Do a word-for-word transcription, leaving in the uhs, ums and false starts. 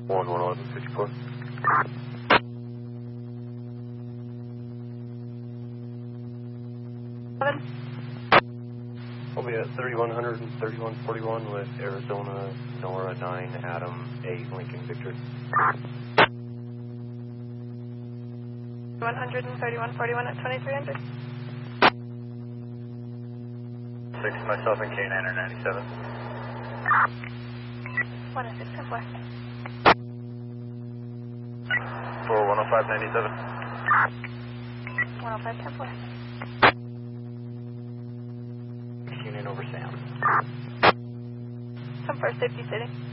one one eleven fifty-four. I'll be at thirty-one hundred and thirty-one forty-one with Arizona, Nora nine, Adam eight, Lincoln Victor. one hundred and thirty-one forty-one at twenty-three hundred. Six, myself and K nine or ninety-seven. one oh six, ten four. For one oh five ninety-seven. one oh five, ten four. Union over Sam. ten four, safety sitting.